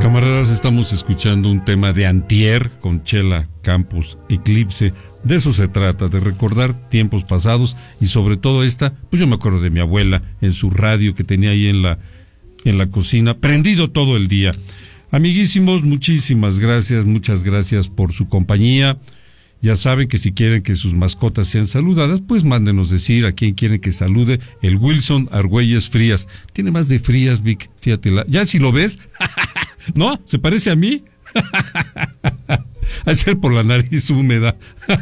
Camaradas, estamos escuchando un tema de Antier con Chela Campos, Eclipse. De eso se trata, de recordar tiempos pasados y sobre todo pues yo me acuerdo de mi abuela en su radio que tenía ahí en la cocina, prendido todo el día. Amiguísimos, muchísimas gracias, muchas gracias por su compañía. Ya saben que si quieren que sus mascotas sean saludadas, pues mándenos decir a quién quieren que salude. El Wilson Argüelles Frías. Tiene más de Frías, Vic, fíjate. Ya si lo ves, ¿no? ¿Se parece a mí? Al ser por la nariz húmeda.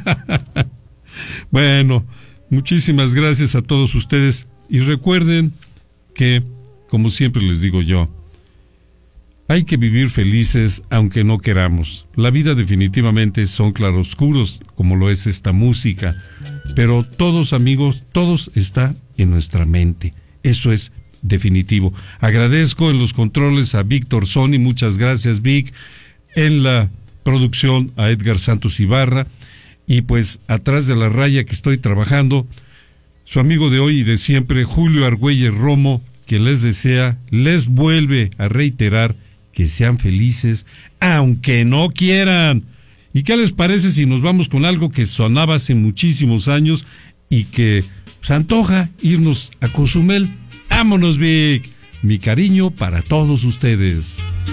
Bueno, muchísimas gracias a todos ustedes. Y recuerden que, como siempre les digo yo, hay que vivir felices aunque no queramos. La vida definitivamente son claroscuros, como lo es esta música. Pero todos, amigos, todos está en nuestra mente. Eso es definitivo. Agradezco en los controles a Víctor Sony, muchas gracias, Vic. En la producción a Edgar Santos Ibarra. Y pues atrás de la raya que estoy trabajando, su amigo de hoy y de siempre, Julio Argüelles Romo, que les vuelve a reiterar que sean felices, aunque no quieran. ¿Y qué les parece si nos vamos con algo que sonaba hace muchísimos años y que se antoja irnos a Cozumel? ¡Vámonos, Vic! Mi cariño para todos ustedes.